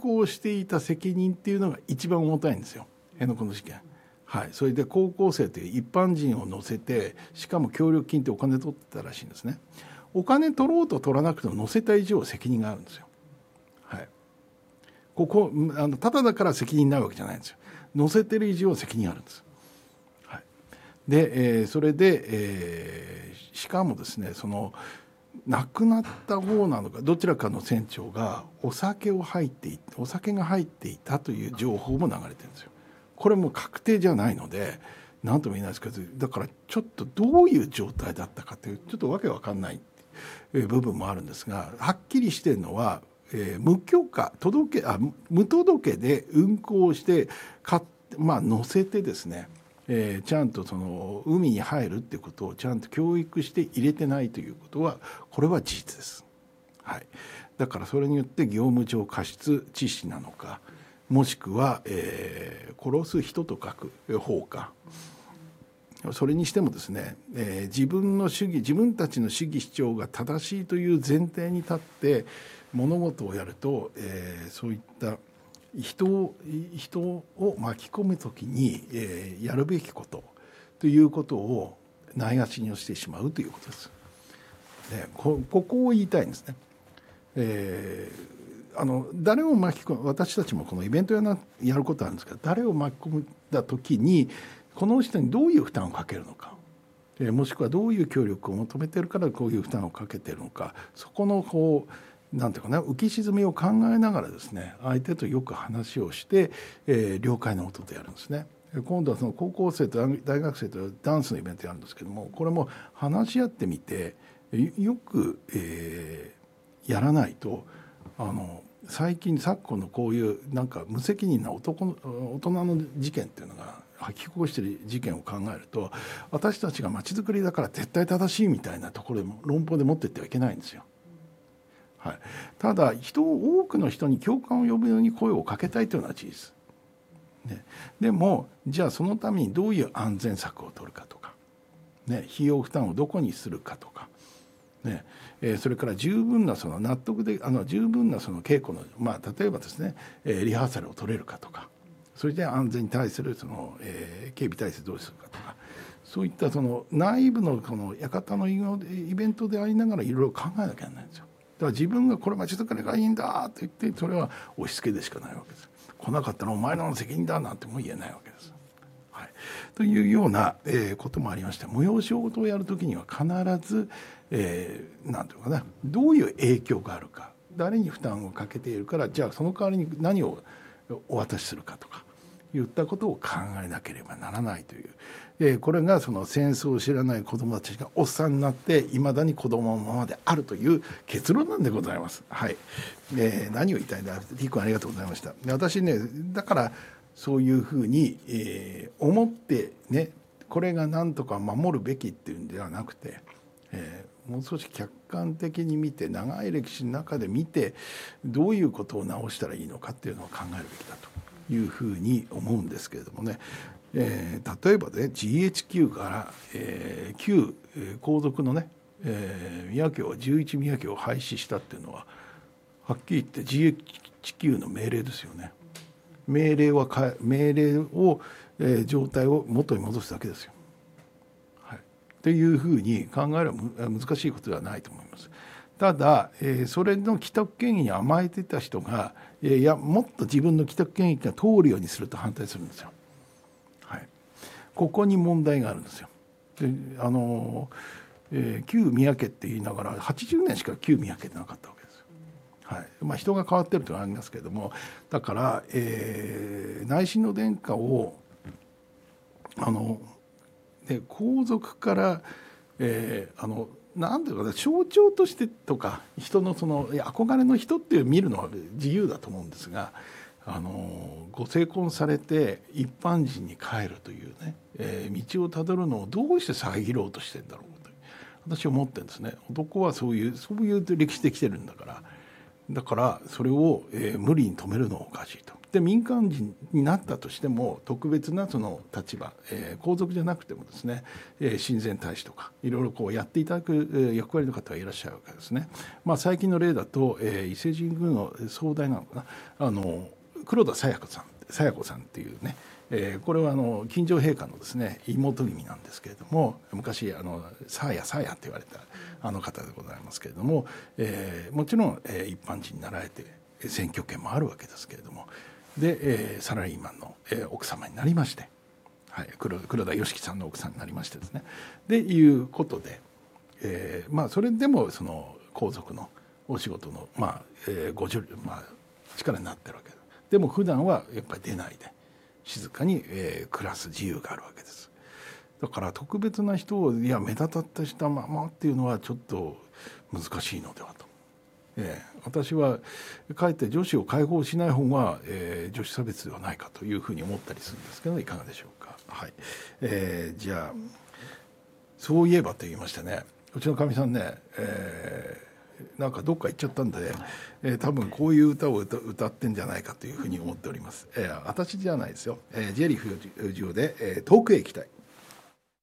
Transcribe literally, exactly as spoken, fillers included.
行していた責任っていうのが一番重たいんですよ、辺野古の事件。はい、それで高校生という一般人を乗せて、しかも協力金ってお金取ってたらしいんですね。お金取ろうと取らなくても乗せた以上責任があるんですよ。はい、ここあのただだから責任ないわけじゃないんですよ。乗せてる以上責任あるんです。はい、で、えー、それで、えー、しかもですね、その亡くなった方なのかどちらかの船長がお酒を入っていお酒が入っていたという情報も流れてるんですよ。これも確定じゃないので何とも言えないですけど、だからちょっとどういう状態だったかというちょっとわけわかんない部分もあるんですが、はっきりしているのは、えー、無許可届けあ無届けで運航してか、まあ、乗せてですね、えー、ちゃんとその海に入るっていうことをちゃんと教育して入れてないということはこれは事実です。はい、だからそれによって業務上過失致死なのか、もしくは、えー、殺す人と書く放火、それにしてもですね、えー、自分の主義自分たちの主義主張が正しいという前提に立って物事をやると、えー、そういった人を人を巻き込むときに、えー、やるべきことということをないがしにをしてしまうということです。で こ, ここを言いたいんですね。えーあの誰を巻き込む、私たちもこのイベントやなやることあるんですけど、誰を巻き込んだ時にこの人にどういう負担をかけるのか、えー、もしくはどういう協力を求めてるからこういう負担をかけてるのか、そこのこうなんていうかな、浮き沈みを考えながらですね、相手とよく話をして、えー、了解の音でやるんですね。今度はその高校生と大学生とダンスのイベントやるんですけども、これも話し合ってみてよく、えー、やらないと、あの最近昨今のこういうなんか無責任な男の大人の事件っていうのが吐きこぼしている事件を考えると、私たちがまちづくりだから絶対正しいみたいなところでも論法で持っていってはいけないんですよ。はい、ただ人を多くの人に共感を呼ぶように声をかけたいというのは事実、ね、でもじゃあそのためにどういう安全策を取るかとか、ね、費用負担をどこにするかとか、ねえー、それから十分なその納得であの十分なその稽古の、まあ、例えばですね、えー、リハーサルを取れるかとか、それで安全に対するその、えー、警備体制どうするかとか、そういったその内部のこの館のイベントでありながらいろいろ考えなきゃいけないんですよ。だから自分がこれまちづくりがいいんだと言ってそれは押し付けでしかないわけです。来なかったらお前らの責任だなんても言えないわけです。はい、というような、えー、こともありまして、催し事をやるときには必ず、えー、なんていうかな、どういう影響があるか、誰に負担をかけているから、じゃあその代わりに何をお渡しするかとかいったことを考えなければならないという、えー、これがその戦争を知らない子どもたちがおっさんになっていまだに子どものままであるという結論なんでございます。はい、えー、何を言いたいんだ。T 君ありがとうございました。私ね、だからそういうふうに、えー、思ってね、これが何とか守るべきっていうんではなくて、えー、もう少し客観的に見て、長い歴史の中で見て、どういうことを直したらいいのかっていうのを考えるべきだというふうに思うんですけれどもね、えー、例えばね ジーエイチキュー から、えー、旧皇族のね、えー、宮家をじゅういち宮家を廃止したっていうのははっきり言って ジーエイチキュー の命令ですよね。命令は命令を、えー、状態を元に戻すだけですよ。はい、っていうふうに考えれば難しいことではないと思います。ただ、えー、それの既得権益に甘えてた人が、えー、いやもっと自分の既得権益が通るようにすると反対するんですよ。はい、ここに問題があるんですよ。であの、えー、旧宮家って言いながらはちじゅうねんしか旧宮家ってなかったわけです。はいまあ、人が変わってるというのはありますけれども、だから、えー、内親王殿下をあの、ね、皇族から、えー、あのなんていうか象徴としてとか人のその憧れの人っていう見るのは自由だと思うんですが、あのご成婚されて一般人に帰るというね、えー、道をたどるのをどうして遮ろうとしてるんだろうと私は思ってるんですね。男はそういうそういう歴史で来てるんだから。だからそれを、えー、無理に止めるのはおかしいと。 で民間人になったとしても特別なその立場、えー、皇族じゃなくてもですね、えー、親善大使とかいろいろこうやっていただく、えー、役割の方がいらっしゃるわけですね。まあ、最近の例だと、えー、伊勢神宮の総代なのかな、あの黒田清子さん清子さんっていうね、えー、これはあの金城陛下のですね妹君なんですけれども、昔あのサーヤサーヤって言われたあの方でございますけれども、えー、もちろん、えー、一般人になられて選挙権もあるわけですけれども、で、えー、サラリーマンの、えー、奥様になりまして、はい、黒, 黒田良樹さんの奥さんになりましてですね、でいうことで、えー、まあそれでもその皇族のお仕事の、まあえー、ご助まあ力になってるわけです。でも普段はやっぱり出ないで静かに、えー、暮らす自由があるわけです。だから特別な人をいや目立たったしたままっていうのはちょっと難しいのではと。えー、私はかえって女子を解放しない方が、えー、女子差別ではないかというふうに思ったりするんですけどいかがでしょうか。はい、えー、じゃあそういえばと言いましてね、うちのかみさんね、えー、なんかどっか行っちゃったんで、ねえー、多分こういう歌を 歌, 歌ってんじゃないかというふうに思っております。えー、私じゃないですよ、えー、ジェリー夫人で、えー、遠くへ行きたい。